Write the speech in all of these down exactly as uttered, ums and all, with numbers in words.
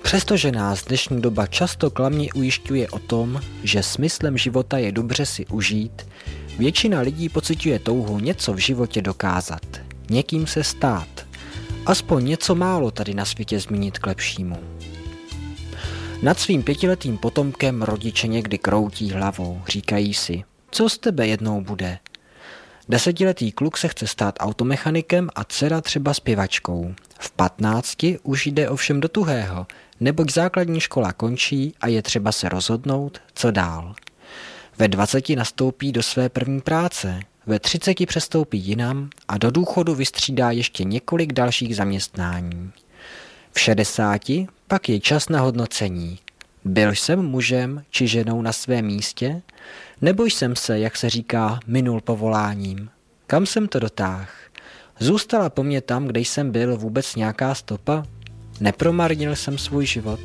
Přestože nás dnešní doba často klamně ujišťuje o tom, že smyslem života je dobře si užít, většina lidí pociťuje touhu něco v životě dokázat, někým se stát, aspoň něco málo tady na světě změnit k lepšímu. Nad svým pětiletým potomkem rodiče někdy kroutí hlavou, říkají si, co z tebe jednou bude. Desetiletý kluk se chce stát automechanikem a dcera třeba zpěvačkou. V patnácti už jde ovšem do tuhého, neboť základní škola končí a je třeba se rozhodnout, co dál. Ve dvaceti nastoupí do své první práce, ve třiceti přestoupí jinam a do důchodu vystřídá ještě několik dalších zaměstnání. V šedesáti pak je čas na hodnocení. Byl jsem mužem či ženou na svém místě? Nebo jsem se, jak se říká, minul povoláním? Kam jsem to dotáhl? Zůstala po mně tam, kde jsem byl, vůbec nějaká stopa? Nepromarnil jsem svůj život?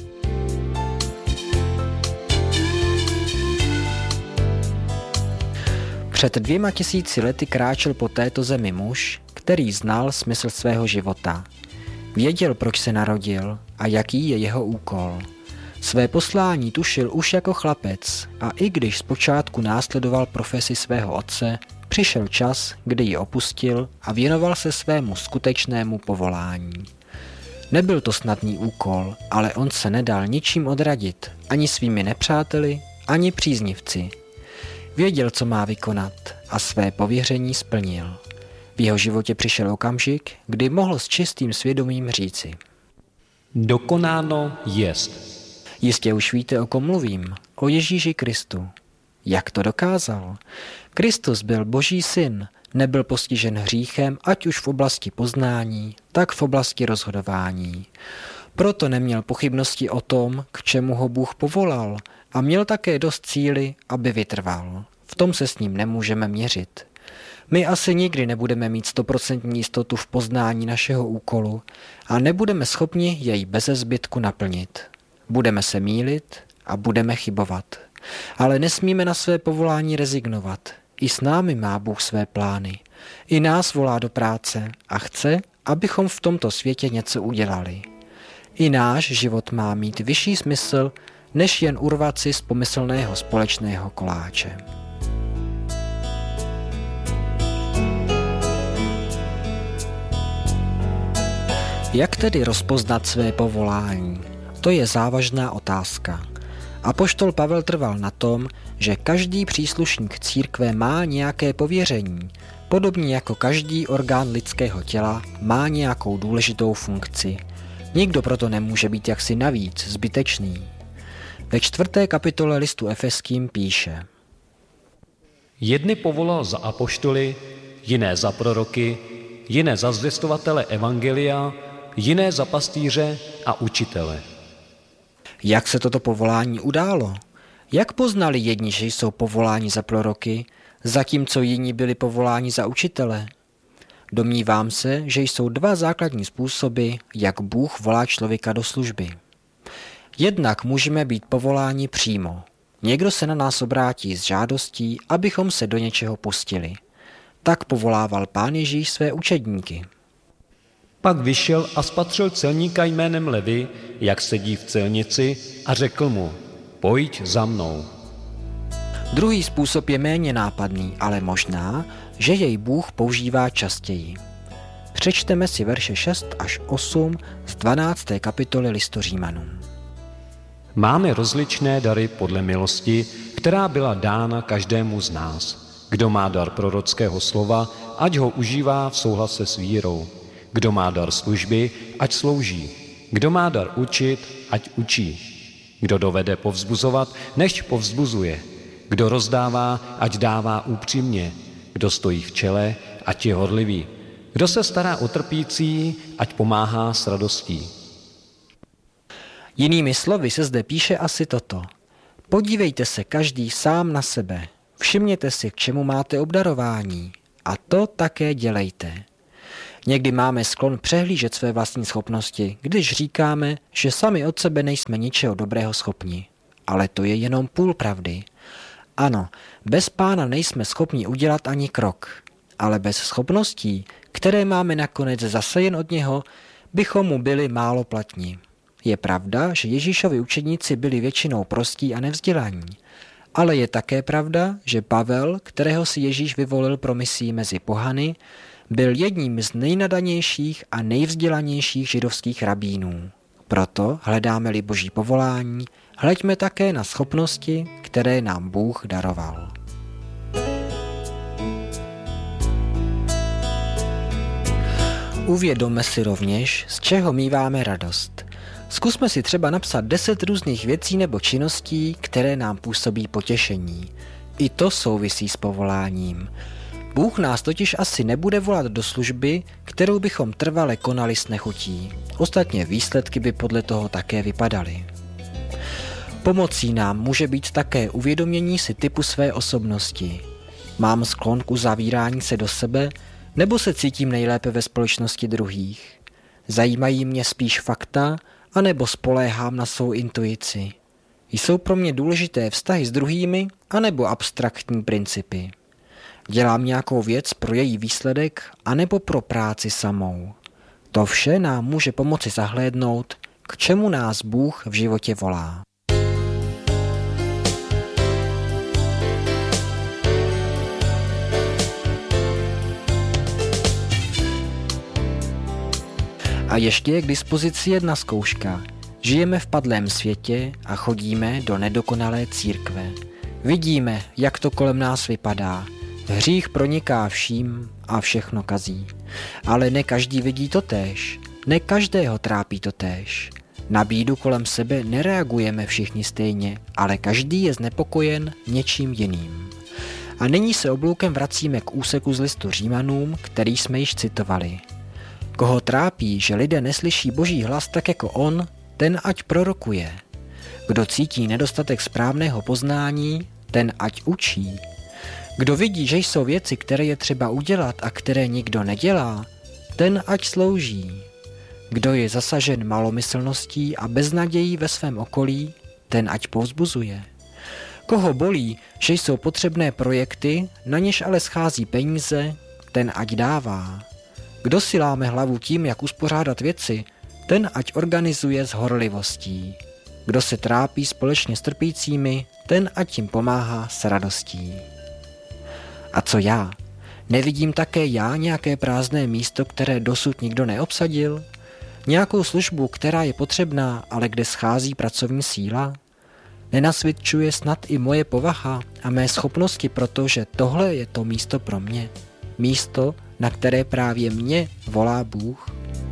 Před dvěma tisíci lety kráčel po této zemi muž, který znal smysl svého života. Věděl, proč se narodil a jaký je jeho úkol. Své poslání tušil už jako chlapec a i když zpočátku následoval profesi svého otce, přišel čas, kdy ji opustil a věnoval se svému skutečnému povolání. Nebyl to snadný úkol, ale on se nedal ničím odradit, ani svými nepřáteli, ani příznivci. Věděl, co má vykonat a své pověření splnil. V jeho životě přišel okamžik, kdy mohl s čistým svědomím říci: Dokonáno jest. Jistě už víte, o kom mluvím, o Ježíši Kristu. Jak to dokázal? Kristus byl Boží syn, nebyl postižen hříchem, ať už v oblasti poznání, tak v oblasti rozhodování. Proto neměl pochybnosti o tom, k čemu ho Bůh povolal, a měl také dost síly, aby vytrval. V tom se s ním nemůžeme měřit. My asi nikdy nebudeme mít stoprocentní jistotu v poznání našeho úkolu a nebudeme schopni jej beze zbytku naplnit. Budeme se mýlit a budeme chybovat. Ale nesmíme na své povolání rezignovat. I s námi má Bůh své plány. I nás volá do práce a chce, abychom v tomto světě něco udělali. I náš život má mít vyšší smysl, než jen urvat si z pomyslného společného koláče. Jak tedy rozpoznat své povolání? To je závažná otázka. Apoštol Pavel trval na tom, že každý příslušník církve má nějaké pověření, podobně jako každý orgán lidského těla má nějakou důležitou funkci. Nikdo proto nemůže být jaksi navíc, zbytečný. Ve čtvrté kapitole listu Efeským píše: Jedny povolal za apoštoly, jiné za proroky, jiné za zvěstovatele evangelia, jiné za pastýře a učitele. Jak se toto povolání událo? Jak poznali jedni, že jsou povoláni za proroky, zatímco jiní byli povoláni za učitele? Domnívám se, že jsou dva základní způsoby, jak Bůh volá člověka do služby. Jednak můžeme být povoláni přímo. Někdo se na nás obrátí s žádostí, abychom se do něčeho pustili. Tak povolával Pán Ježíš své učedníky. Pak vyšel a spatřil celníka jménem Levi, jak sedí v celnici, a řekl mu: Pojď za mnou. Druhý způsob je méně nápadný, ale možná, že jej Bůh používá častěji. Přečteme si verše šest až osm z dvanácté kapitoly listu Římanům. Máme rozličné dary podle milosti, která byla dána každému z nás. Kdo má dar prorockého slova, ať ho užívá v souhlase s vírou. Kdo má dar služby, ať slouží. Kdo má dar učit, ať učí. Kdo dovede povzbuzovat, nechť povzbuzuje. Kdo rozdává, ať dává upřímně. Kdo stojí v čele, ať je horlivý. Kdo se stará o trpící, ať pomáhá s radostí. Jinými slovy se zde píše asi toto. Podívejte se každý sám na sebe. Všimněte si, k čemu máte obdarování. A to také dělejte. Někdy máme sklon přehlížet své vlastní schopnosti, když říkáme, že sami od sebe nejsme ničeho dobrého schopni. Ale to je jenom půl pravdy. Ano, bez Pána nejsme schopni udělat ani krok, ale bez schopností, které máme nakonec zase jen od něho, bychom mu byli málo platní. je pravda, že Ježíšovi učedníci byli většinou prostí a nevzdělaní. Ale je také pravda, že Pavel, kterého si Ježíš vyvolil pro misii mezi pohany, byl jedním z nejnadanějších a nejvzdělanějších židovských rabínů. Proto hledáme-li Boží povolání, hleďme také na schopnosti, které nám Bůh daroval. Uvědomme si rovněž, z čeho míváme radost. Zkusme si třeba napsat deset různých věcí nebo činností, které nám působí potěšení. I to souvisí s povoláním. Bůh nás totiž asi nebude volat do služby, kterou bychom trvale konali s nechutí. Ostatně výsledky by podle toho také vypadaly. Pomocí nám může být také uvědomění si typu své osobnosti. Mám sklon k uzavírání se do sebe, nebo se cítím nejlépe ve společnosti druhých? Zajímají mě spíš fakta, anebo spoléhám na svou intuici? Jsou pro mě důležité vztahy s druhými, anebo abstraktní principy? Dělám nějakou věc pro její výsledek, anebo pro práci samou? To vše nám může pomoci zahlédnout, k čemu nás Bůh v životě volá. A ještě je k dispozici jedna zkouška. Žijeme v padlém světě a chodíme do nedokonalé církve. Vidíme, jak to kolem nás vypadá. Hřích proniká vším a všechno kazí. Ale ne každý vidí totéž. Ne každého trápí totéž. Na bídu kolem sebe nereagujeme všichni stejně, ale každý je znepokojen něčím jiným. A nyní se obloukem vracíme k úseku z listu Římanům, který jsme již citovali. Koho trápí, že lidé neslyší Boží hlas tak jako on, ten ať prorokuje. Kdo cítí nedostatek správného poznání, ten ať učí. Kdo vidí, že jsou věci, které je třeba udělat a které nikdo nedělá, ten ať slouží. Kdo je zasažen malomyslností a beznadějí ve svém okolí, ten ať povzbuzuje. Koho bolí, že jsou potřebné projekty, na něž ale schází peníze, ten ať dává. Kdo si láme hlavu tím, jak uspořádat věci, ten ať organizuje s horlivostí. Kdo se trápí společně s trpícími, ten ať jim pomáhá s radostí. A co já? Nevidím také já nějaké prázdné místo, které dosud nikdo neobsadil? Nějakou službu, která je potřebná, ale kde schází pracovní síla? Nenasvědčuje snad i moje povaha a mé schopnosti, protože tohle je to místo pro mě. Místo, na které právě mě volá Bůh.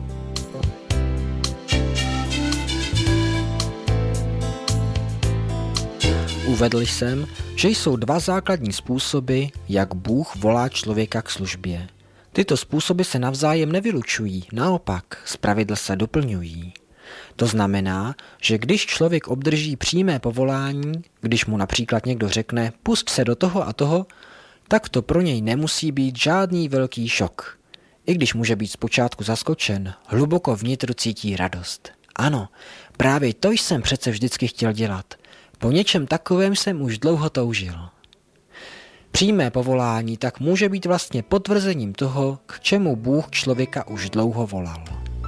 Uvedl jsem, že jsou dva základní způsoby, jak Bůh volá člověka k službě. Tyto způsoby se navzájem nevylučují, naopak, zpravidla se doplňují. To znamená, že když člověk obdrží přímé povolání, když mu například někdo řekne pusť se do toho a toho, tak to pro něj nemusí být žádný velký šok. I když může být zpočátku zaskočen, hluboko vnitru cítí radost. Ano, právě to jsem přece vždycky chtěl dělat. Po něčem takovém jsem už dlouho toužil. Přímé povolání tak může být vlastně potvrzením toho, k čemu Bůh člověka už dlouho volal.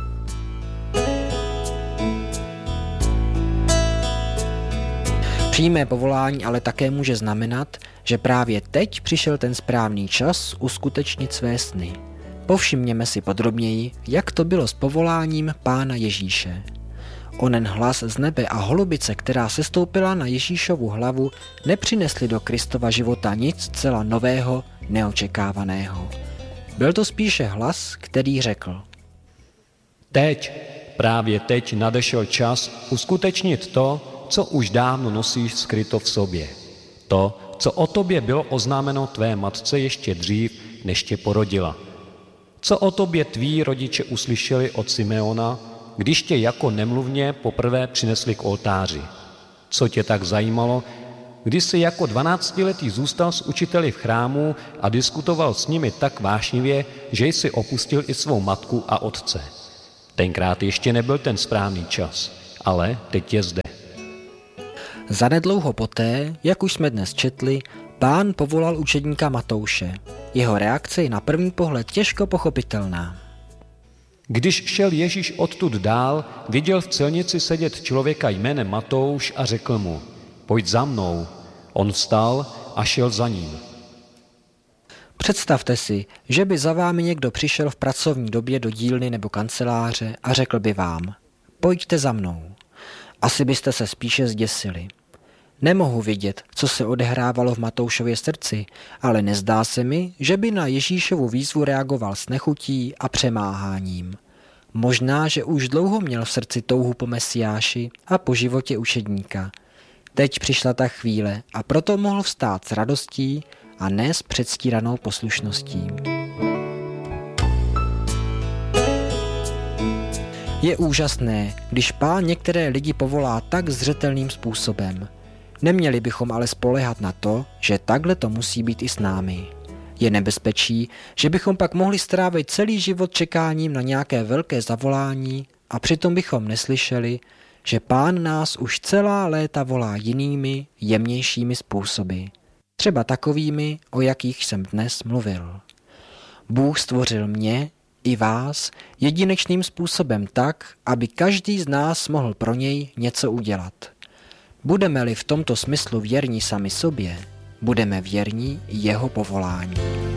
Přímé povolání ale také může znamenat, že právě teď přišel ten správný čas uskutečnit své sny. Povšimněme si podrobněji, jak to bylo s povoláním Pána Ježíše. Onen hlas z nebe a holubice, která sestoupila na Ježíšovu hlavu, nepřinesli do Kristova života nic zcela nového, neočekávaného. Byl to spíše hlas, který řekl: Teď, právě teď nadešel čas uskutečnit to, co už dávno nosíš skryto v sobě. To, co o tobě bylo oznámeno tvé matce ještě dřív, než tě porodila. Co o tobě tví rodiče uslyšeli od Simeona, když tě jako nemluvně poprvé přinesli k oltáři. Co tě tak zajímalo, když jsi jako dvanáctiletý zůstal s učiteli v chrámu a diskutoval s nimi tak vášnivě, že jsi opustil i svou matku a otce. Tenkrát ještě nebyl ten správný čas, ale teď je zde. Zanedlouho poté, jak už jsme dnes četli, Pán povolal učedníka Matouše. Jeho reakce je na první pohled těžko pochopitelná. Když šel Ježíš odtud dál, viděl v celnici sedět člověka jménem Matouš a řekl mu, pojď za mnou. On vstal a šel za ním. Představte si, že by za vámi někdo přišel v pracovní době do dílny nebo kanceláře a řekl by vám, pojďte za mnou. Asi byste se spíše zděsili. Nemohu vědět, co se odehrávalo v Matoušově srdci, ale nezdá se mi, že by na Ježíšovu výzvu reagoval s nechutí a přemáháním. Možná, že už dlouho měl v srdci touhu po Mesiáši a po životě učedníka. Teď přišla ta chvíle a proto mohl vstát s radostí a ne s předstíranou poslušností. Je úžasné, když Pán některé lidi povolá tak zřetelným způsobem. Neměli bychom ale spoléhat na to, že takhle to musí být i s námi. Je nebezpečí, že bychom pak mohli strávit celý život čekáním na nějaké velké zavolání a přitom bychom neslyšeli, že Pán nás už celá léta volá jinými, jemnějšími způsoby. Třeba takovými, o jakých jsem dnes mluvil. Bůh stvořil mě i vás jedinečným způsobem tak, aby každý z nás mohl pro něj něco udělat. Budeme-li v tomto smyslu věrní sami sobě, budeme věrní jeho povolání.